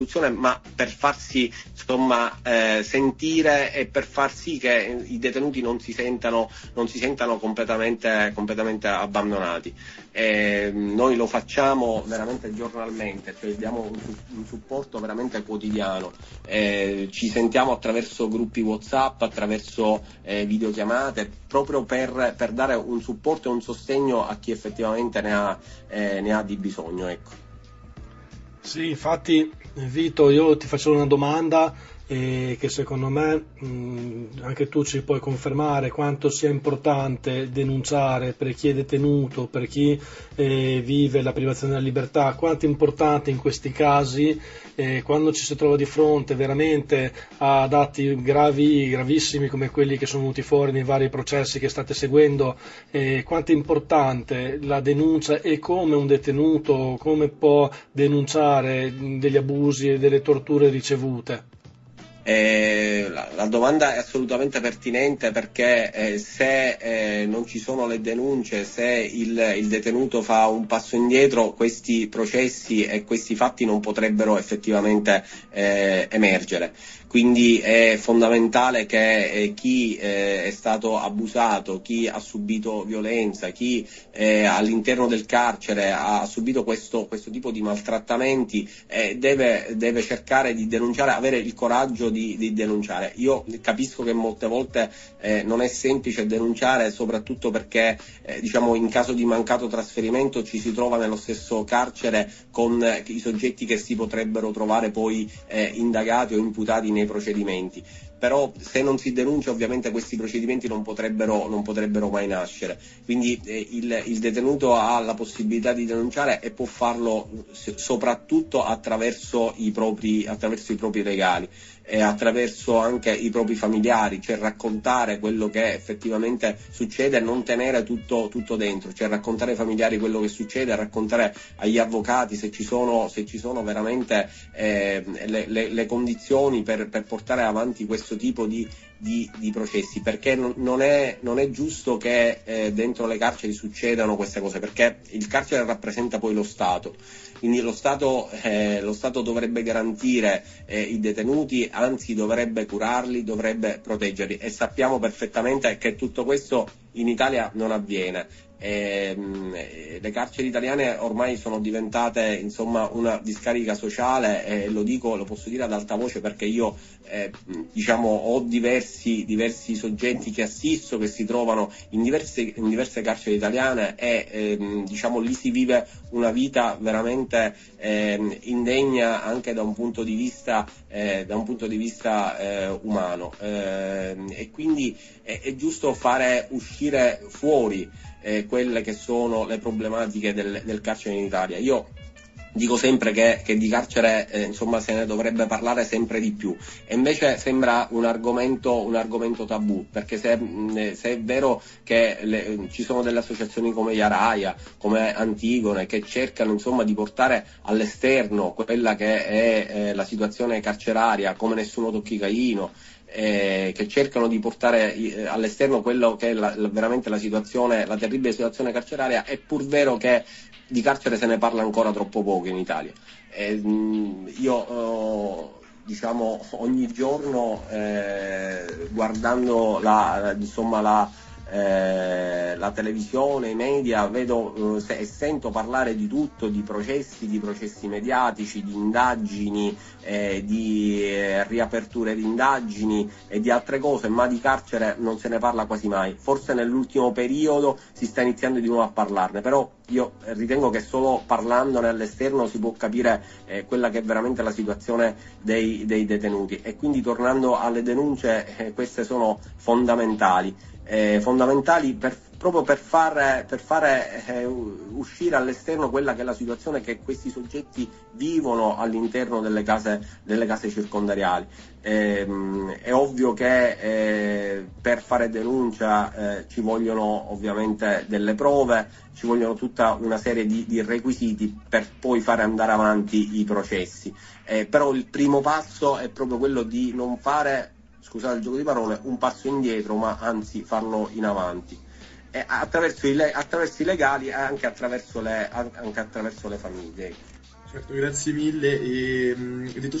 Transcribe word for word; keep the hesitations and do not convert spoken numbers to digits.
ma per farsi insomma eh, sentire e per far sì che i detenuti non si sentano, non si sentano completamente, completamente abbandonati. Eh, noi lo facciamo veramente giornalmente, cioè diamo un, un supporto veramente quotidiano, eh, ci sentiamo attraverso gruppi WhatsApp, attraverso eh, videochiamate, proprio per, per dare un supporto e un sostegno a chi effettivamente ne ha, eh, ne ha di bisogno, ecco. Sì, infatti Vito, io ti faccio una domanda eh, che secondo me mh, anche tu ci puoi confermare quanto sia importante denunciare per chi è detenuto, per chi eh, vive la privazione della libertà, quanto è importante in questi casi eh, quando ci si trova di fronte veramente a dati gravi, gravissimi come quelli che sono venuti fuori nei vari processi che state seguendo, eh, quanto è importante la denuncia e come un detenuto, come può denunciare degli abusi e delle torture ricevute. Eh, la, la domanda è assolutamente pertinente perché eh, se eh, non ci sono le denunce, se il, il detenuto fa un passo indietro, questi processi e questi fatti non potrebbero effettivamente eh, emergere. Quindi è fondamentale che eh, chi eh, è stato abusato, chi ha subito violenza, chi eh, all'interno del carcere ha subito questo, questo tipo di maltrattamenti eh, deve, deve cercare di denunciare, avere il coraggio di, di denunciare. Io capisco che molte volte eh, non è semplice denunciare, soprattutto perché eh, diciamo in caso di mancato trasferimento ci si trova nello stesso carcere con eh, i soggetti che si potrebbero trovare poi eh, indagati o imputati nei procedimenti. Però se non si denuncia ovviamente questi procedimenti non potrebbero, non potrebbero mai nascere, quindi eh, il, il detenuto ha la possibilità di denunciare e può farlo soprattutto attraverso i propri, attraverso i propri legali e attraverso anche i propri familiari, cioè raccontare quello che effettivamente succede e non tenere tutto, tutto dentro, cioè raccontare ai familiari quello che succede, raccontare agli avvocati se ci sono, se ci sono veramente eh, le, le, le condizioni per, per portare avanti questo tipo di, di, di processi, perché non, non, è, non è giusto che eh, dentro le carceri succedano queste cose, perché il carcere rappresenta poi lo Stato. Quindi lo Stato, eh, lo Stato dovrebbe garantire eh, i detenuti, anzi dovrebbe curarli, dovrebbe proteggerli e sappiamo perfettamente che tutto questo in Italia non avviene. Eh, le carceri italiane ormai sono diventate insomma una discarica sociale e lo dico, lo posso dire ad alta voce perché io eh, diciamo ho diversi, diversi soggetti che assisto che si trovano in diverse, in diverse carceri italiane e ehm, diciamo lì si vive una vita veramente ehm, indegna anche da un punto di vista eh, da un punto di vista eh, umano eh, e quindi è, è giusto fare uscire fuori Eh, quelle che sono le problematiche del, del carcere in Italia. Io dico sempre che, che di carcere eh, insomma se ne dovrebbe parlare sempre di più e invece sembra un argomento, un argomento tabù, perché se, mh, se è vero che le, ci sono delle associazioni come Iaraia, come Antigone che cercano insomma di portare all'esterno quella che è eh, la situazione carceraria come Nessuno tocchi Caino, Eh, che cercano di portare eh, all'esterno quello che è la, la, veramente la situazione, la terribile situazione carceraria, è pur vero che di carcere se ne parla ancora troppo poco in Italia. Eh, mh, io eh, diciamo ogni giorno eh, guardando la, insomma la Eh, la televisione, i media, vedo eh, e sento parlare di tutto, di processi, di processi mediatici, di indagini, eh, di eh, riaperture di indagini e di altre cose, ma di carcere non se ne parla quasi mai. Forse nell'ultimo periodo si sta iniziando di nuovo a parlarne, però io ritengo che solo parlandone all'esterno si può capire eh, quella che è veramente la situazione dei, dei detenuti e quindi tornando alle denunce eh, queste sono fondamentali. Eh, fondamentali per, proprio per far, per fare eh, uscire all'esterno quella che è la situazione che questi soggetti vivono all'interno delle case, delle case circondariali. Eh, è ovvio che eh, per fare denuncia eh, ci vogliono ovviamente delle prove, ci vogliono tutta una serie di, di requisiti per poi fare andare avanti i processi. Eh, però il primo passo è proprio quello di non fare, scusate il gioco di parole, un passo indietro, ma anzi farlo in avanti. E attraverso, i, attraverso i legali e anche attraverso le, anche attraverso le famiglie. Certo, grazie mille. E, detto